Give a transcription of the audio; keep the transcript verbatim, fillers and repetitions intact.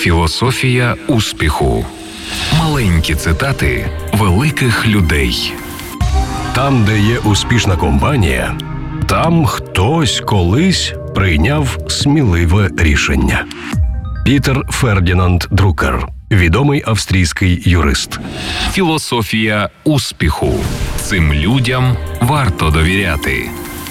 Філософія успіху. Маленькі цитати великих людей. Там, де є успішна компанія, там хтось колись прийняв сміливе рішення. Пітер Фердінанд Друкер, відомий австрійський юрист. Філософія успіху. Цим людям варто довіряти.